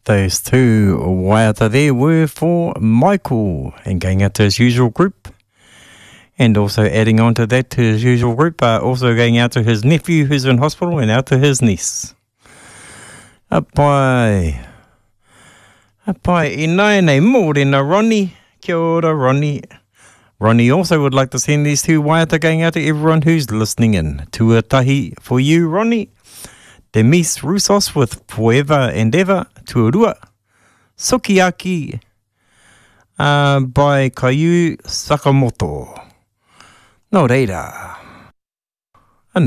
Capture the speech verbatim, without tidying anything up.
Those two waiata there were for Michael, and going out to his usual group. And also adding on to that, to his usual group, uh, also going out to his nephew who's in hospital, and out to his niece. Apai. Apai, i nai nei mōrena Ronnie. Kia ora, Ronnie. Ronnie also would like to send these two waiata going out to everyone who's listening in. Tuatahi for you, Ronnie. Demis Roussos with Forever and Ever, Tuarua. Sukiyaki uh, by Kayu Sakamoto. No reira.